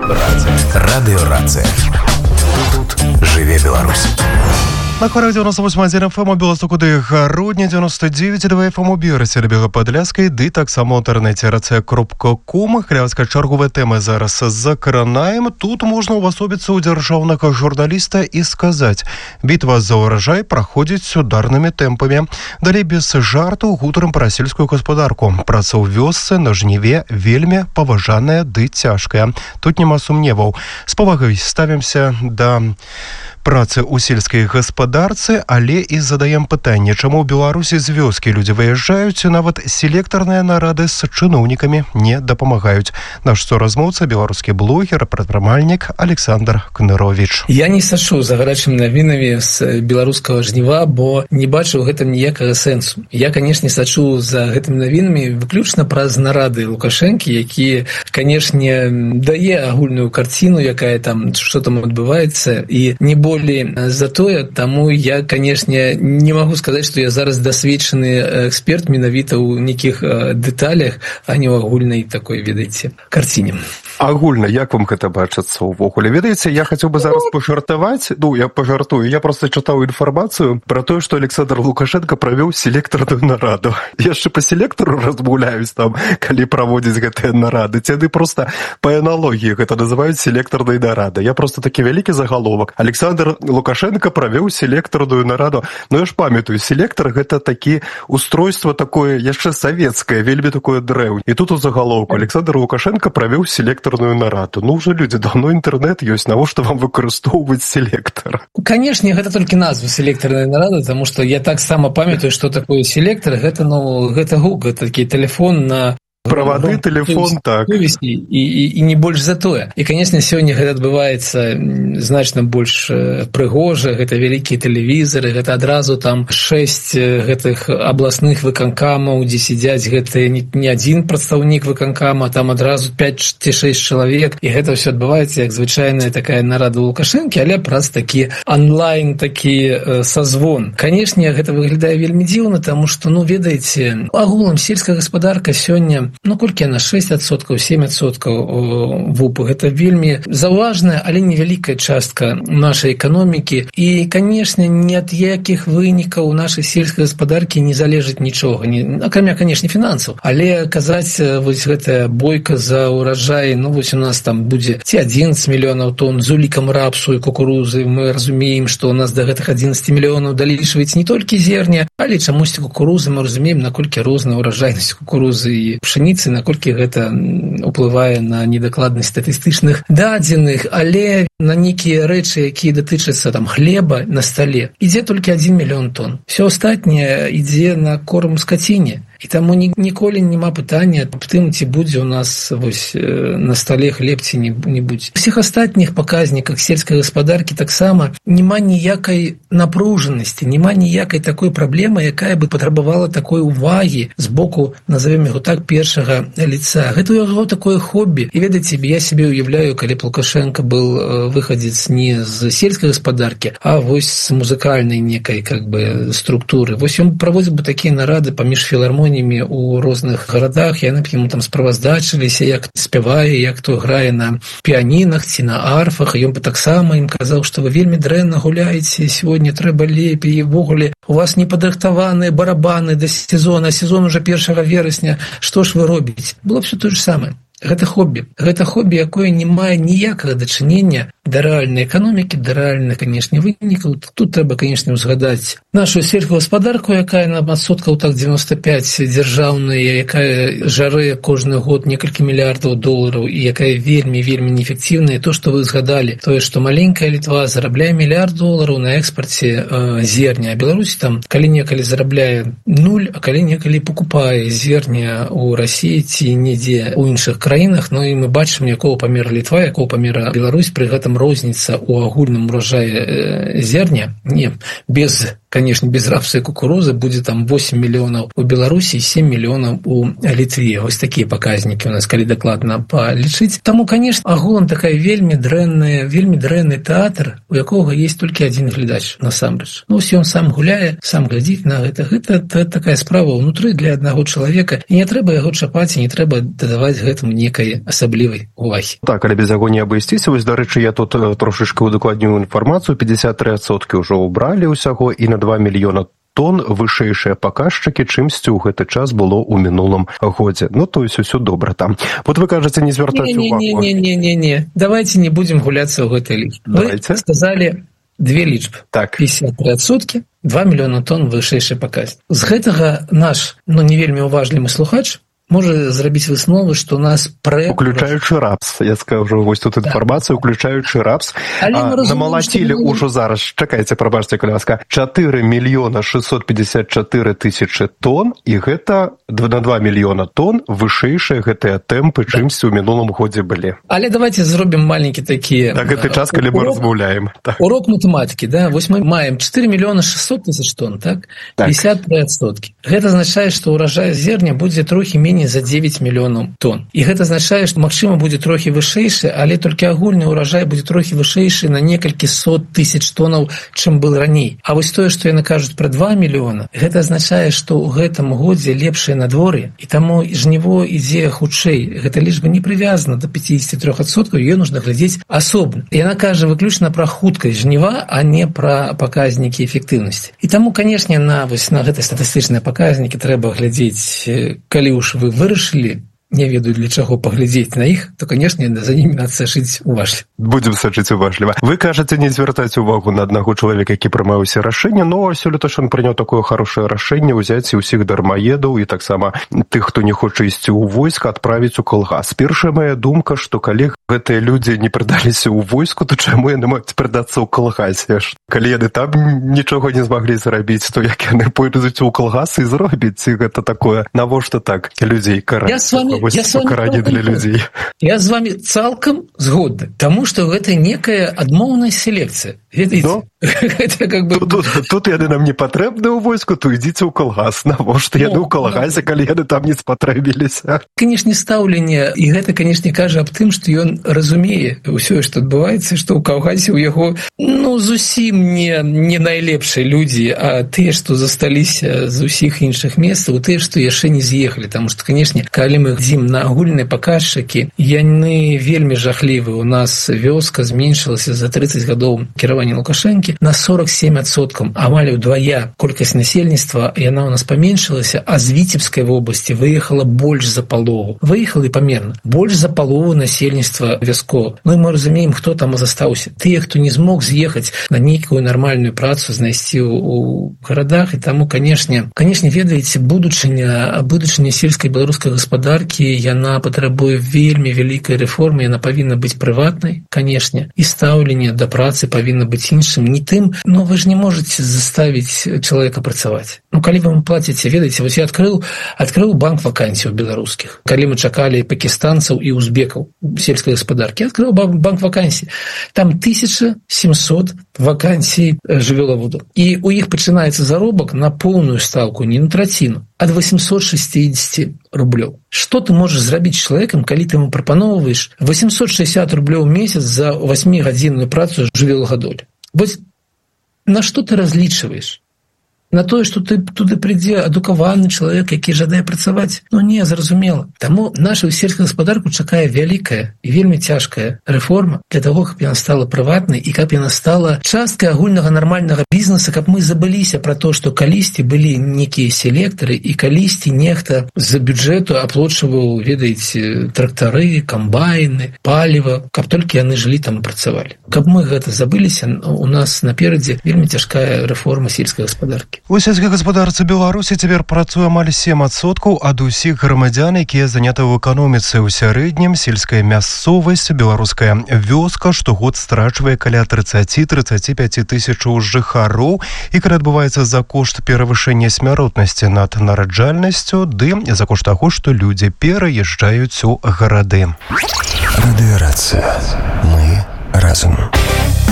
Радыёрацыя. Тут жыве Беларусь. На хварах 98.1 FM у Беластоку ды Гародня, 99.2 FM у Берасе, Рыбега Падляскай, ды таксама ў інтэрнэце racea.com. Хлявацкая чарговая тэма зараз закранаем. Тут можна ўвасобіцца ў дзяржаўнага журналіста і сказаць: бітва за ўраджай праходзіць ударнымі тэмпамі. Далей без жарту гутарым пра сельскую гаспадарку. Праца ў вёсцы на жніве вельмі паважаная ды цяжкая. Тут няма сумневаў. З павагай ставімся да працы ў сельскай гаспадарцы, але і задаем пытанне, чаму ў Беларусі з вёскі людзі выязджаюць, нават селектарныя нарады з чыноўнікамі не дапамагаюць. Наш суразмоўца, беларускі блогер, прадпрымальнік Александр Кнырович. Я не сачу за гарачымі навінамі з беларускага жніва, бо не бачу ў гэтым ніякага сэнсу. Я, канешне, сачу за гэтымі навінамі выключна праз нарады Лукашэнкі, які, канешне, дае агульную карціну, якая там, што там адбываецца, і не болей за тое, таму я, канешне, не магу сказаць, што я зараз дасведчаны эксперт менавіта ў нейкіх дэталях, а не ў агульнай такой, ведаеце, карціне. Агульна, як вам гэта бачыцца ўвогуле? Ведаеце, я хацеў бы зараз пажартаваць, я пажартую, я проста чытаў інфармацыю пра тое, што Александр Лукашенко правёў селектарную нараду. Яшчэ па селектару размаўляюць там, калі праводзіць гэтыя нарады. Яны проста па аналогіі гэта называюць селектарнай нарадай. Я проста такі вялікі загаловак. Александр Лукашенко правёў селектарную нараду. Ну я ж памятаю, селектар гэта такі устройство такое яшчэ савецкае, вельмі такое дрэў. І тут у загалоўку Александр Лукашенко правёў селектарную нараду. Ну ўжо людзі, даўно інтэрнэт ёсць, навошта вам выкарыстоўваць селектар? Канешне, гэта толькі назва селектарная нарада, таму што я таксама памятаю, што такое селектар. Гэта гук, гэта такі тэлефон на правады, тэлефон, так. І не больш за тое. І, канешне, сёння гэта адбываецца значна больш прыгожа, гэта вялікія тэлевізары, гэта адразу там 6 гэтых абласных выканкамаў, дзе сядзяць гэта не адзін прадстаўнік выканкама, там адразу 5 ці 6 чалавек, і гэта ўсё адбываецца як звычайная такая нарада Лукашэнкі, але праз такі онлайн, такі сазвон. Канешне, гэта выглядае вельмі дзіўна, таму што, ведаеце, агулам сельская гаспадарка сёння, колькі яна, 6%, 7% ВУП. Гэта вельмі заўважная, але невялікая частка нашай эканомікі. І, канешне, ні ад якіх вынікаў нашай сельскай гаспадаркі не залежыць нічога. Акрамя, канешне, фінансаў. Але казаць, вось гэтая бойка за ўраджай, вось у нас там будзе ці 11 мільёнаў тонн з улікам рапсу і кукурузы. Мы разумеем, што у нас да гэтых 11 мільёнаў далічваецца не толькі зерня, але чамусьці кукурузы. Мы разумеем, наколькі розная ўраджайнасць кукурузы і пшаніцы, наколькі гэта ўплывае на недакладнасць статыстычных дадзеных, але на нейкія рэчы, якія датычацца там хлеба на стале, ідзе толькі 1 мільён тонн. Всё астатняе ідзе на корм скаціне. І таму ніколі няма пытання аб тым, ці будзе ў нас вось на стале хлеб, ці не будзе. У всіх астатніх паказніках сельскай гаспадаркі таксама няма ніякай напружанасці, няма ніякай такой праблемы, якая бы патрабавала такой увагі з боку, назовем яго так, першага лица. Гэта яго такое хобі. І ведаеце, я себе уяўляю, калі б Лукашенко был выхадзец не з сельскай гаспадаркі, а вось з музыкальнай некай структуры. Вось ён праводзіў бы такія нарады паміж філармоніямі у розных гарадах, яны б яму там справаздачыліся, як спявае, як то грае на піанінах ці на арфах, і ён бы таксама ім казаў, што вы вельмі дрэнна гуляеце, сёння трэба лепей, і ввогуле у вас не падрыхтаваныя барабаны да сезона, а сезон уже 1 верасня, што ж вы робіце? Было б всё тое ж самае. Гэта хобі, якое не мае ніякага дачынення да рэальнай эканомікі, да рэальных, канешне, вынікаў. Тут трэба, канешне, узгадаць нашу сельскую гаспадарку, якая на адсоткаў так 95 дзяржаўная, якая жарэ кожны год некалькі мільярдаў долараў і якая вельмі неэфектыўная. То, што вы згадалі, тое, што маленькая Літва зарабляе $1 мільярд на экспарце зерня, а Беларусь там калі-некалі зарабляе 0, а калі-некалі пакупае зерня ў Расіі ці недзе ў іншых краінах. І мы бачым, якого памера Літва, якого памера Беларусь, пры гэтым розніца ў агульным уражае зерня, не без конечно, без рапса и кукурузы будзе там 8 мільёнаў у Беларусі, 7 мільёнаў у Літве. Вось такія паказнікі у нас, калі дакладна палічыць. Таму, конечно, агулам такая вельмі дрэнны тэатр, у якога есть толькі адзін глядач насамрэч. Ну, ён сам гуляе, сам глядзіць на гэта. Гэта такая справа ўнутры для аднаго чалавека, і не трэба яго чапаць, і не трэба дадаваць гэтаму некай асаблівай увагі. Так, але без яго не абысціся. Вось, дарэчы, я тут трошечка удакладню інфармацыю. 53% ўжо ўбралі ўсяго, і на 2 мільёна тонн вышэйшыя паказчыкі, чымсьці ў гэты час было ў мінулым годзе. Ну, то есть усё добра там. Вот вы кажаце, не звяртаць увагу. Не. Давайте не будем гуляцца ў гэтай лічбе. Вы сказали две лічбы. Так. 53%, 2 мільёна тонн вышэйшы паказнік. З гэтага наш, не вельмі уважлівы слухач можа зрабіць высновы, што у нас уключаючы рапс. Я скажу, вось тут інфармацыю, уключаючы рапс. Намалацілі ўжо зараз, чакайце, прабачце, калі ласка, 4 мільёна 654 тысячы тонн, і гэта на 2 мільёна тонн вышэйшыя гэтыя тэмпы, чымсьці ў мінулым годзе былі. Але давайте зробім маленькі такі... Так, гэты час, калі мы размаўляем. Урок матэматыкі, да? Вось мы маем 4 мільёна 600 тысяч тонн, так? 53%. Гэта азначае, што ўражай зерня будзе трохі меней за 9 мільёнаў тонн. І гэта азначае, што, магчыма, будзе трохі вышэйшы, але толькі агульны ўражай будзе трохі вышэйшы на некалькі сот тысяч тоннаў, чым был раней. А вось тое, што яны кажуць пра 2 мільёна, гэта азначае, што ў гэтым годзе лепшае надвор'е, і таму жніво ідзе хутчэй. Гэта лічба не прывязана да 53%, ёй нужна глядзець асобна. Яна кажа выключна пра хуткасць жніва, а не пра паказнікі эфектыўнасці. І таму, канешне, на гэтай статыстычныя паказнікі трэба глядзець, калі ўж вы вырашылі, не ведаю для чаго паглядзець на іх, то, канешне, за імі надо сачыць уважліва. Будзем сачыць уважліва. Вы кажаце не звяртаць увагу на аднаго чалавека, які прымаў усе рашэнні, но сёлета ж ён прыняў такое хорошае рашэнне ўзяць і ўсіх дармаедаў і таксама тых, хто не хоча ісці ў войска, адправіць у калгас. Першая моя думка, што калі гэтыя людзі не прыдаліся ў войску, то чаму яны могуць прыдацца ў калгасе? Калі яны там нічога не змаглі зрабіць, то як яны пойдуць у калгас і зробіць? Гэта такое, навошта так людзей караць? Пакаранне для людзей. Я з вами цалкам згодны, таму што гэта некая адмоўная селекцыя. Гэта как бы... Тут яны нам не патрэбны ў войску, то ідзіце ў калгас. Навошта яны ў калгасе, калі яны там не спатрэбіліся? Канешне, стаўленне, і гэта, канешне, кажа аб тым, што ён разумее ўсё, што адбываецца, што ў калгасе ў яго, зусім не найлепшыя людзі, а тыя, што засталіся з усіх іншых месцаў, тыя, што яшчэ не з'ехалі. Таму што, канешне, калі мы глядзім на агульныя паказчыкі, яны вельмі жахлівы. У нас вёска зменшылася за 30 гадоў кіравання Лукашэнкі на 47%. Амаль удвая колькасць насельніцтва, яна у нас паменшылася, а з Віцебскай вобласці выехала больш за палову. Выехала і памерна. Больш за палову насельніцтва вяскова. І мы разумеем, хто там застаўся. Тыя, хто не змог з'ехаць на нейкую нармальную працу, знайсці ў гарадах. І таму, канешне, ведаеце, будучыня сельскай беларускай гаспадаркі, яна патрабуе вельмі вялікай рэформы, яна павінна быць прыватнай, канешне, і стаўленне да працы павінна быць іншым, не тым, вы ж не можаце заставіць чалавека працаваць. Калі вы ему плаціце, ведаеце, вось я адкрыў банк вакансій беларускіх. Калі мы чакалі пакістанцаў і узбекаў сельскай гаспадаркі, адкрыў банк вакансій. Там 1700 вакансій жывёлаводаў. І у іх пачынаецца заробак на поўную стаўку, не на траціну, ад 860 рублёў. Што ты можаш зрабіць з чалавекам, калі ты ему прапаноўваеш 860 рублёў у месяц за 8-гадзінную працу жывёлагадолі? Вось на што ты разлічваеш? На тое, што туды прыйдзе адукаваны чалавек, які жадае працаваць? Не, зразумела. Таму нашу сельскую гаспадарку чакае вялікая і вельмі цяжкая рэформа для таго, каб яна стала прыватнай і каб яна стала часткай агульнага нармальнага бізнеса, каб мы забыліся пра то, што калісьці былі некія селектары і калісьці нехта з-за бюджэту аплочваў, ведаеце, трактары, камбайны, паліва, каб толькі яны жылі там і працавалі. Каб мы гэта забыліся, у нас наперадзе вельмі цяжкая рэформа сельскай гаспадаркі. У сельскай гаспадарцы Беларусі цяпер працуе амаль 7% ад усіх грамадзян, якія заняты ў эканоміцы. У сярэднім сельская мясцовасць, беларуская вёска штогод страчвае каля 30-35 тысячаў жыхароў, і калі адбываецца за кошт перавышэння смяротнасці над нараджальнасцю, ды за кошт таго, што людзі пераязджаюць у гарады. Радыёрацыя. Мы разам.